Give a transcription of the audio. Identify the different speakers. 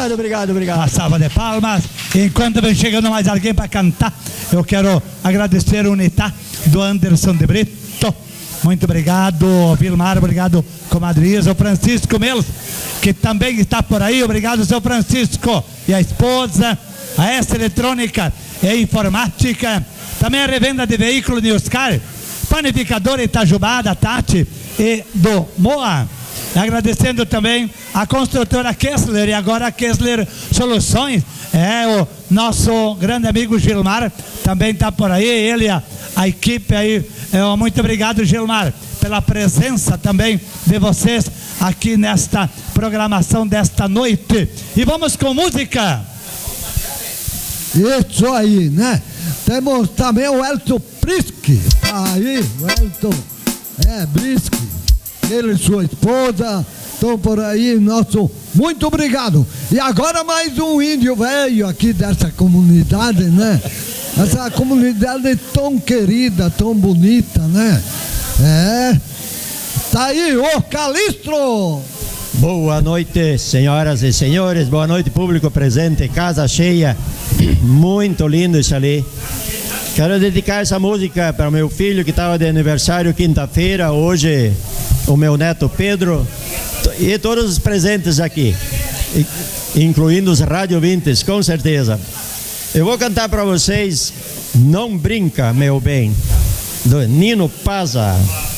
Speaker 1: obrigado.
Speaker 2: Uma salva de palmas. Enquanto vem chegando mais alguém para cantar, eu quero agradecer a Unitá do Anderson de Brito. Muito obrigado, Vilmar, obrigado, comadre Isa, o Francisco Melos, que também está por aí, obrigado, seu Francisco, e a esposa, a S Eletrônica e Informática, também a revenda de veículo de Oscar, panificador Itajubá, da Tati e do Moa. Agradecendo também a construtora Kessler e agora a Kessler Soluções, o nosso grande amigo Gilmar também está por aí, ele, a equipe aí, muito obrigado, Gilmar, pela presença também de vocês aqui nesta programação desta noite. E vamos com música.
Speaker 3: Isso aí, né? Temos também o Elton Brisky, aí, o Elton Brisky, ele e sua esposa estão por aí, nosso muito obrigado. E agora mais um índio velho aqui dessa comunidade, né? Essa comunidade tão querida, tão bonita, né? Tá aí o Calistro.
Speaker 4: Boa noite, senhoras e senhores, boa noite, público presente, casa cheia, muito lindo isso ali. Quero dedicar essa música para o meu filho que estava de aniversário quinta-feira, hoje o meu neto Pedro e todos os presentes aqui, incluindo os radiovintes, com certeza. Eu vou cantar para vocês Não Brinca, Meu Bem, do Nino Paza.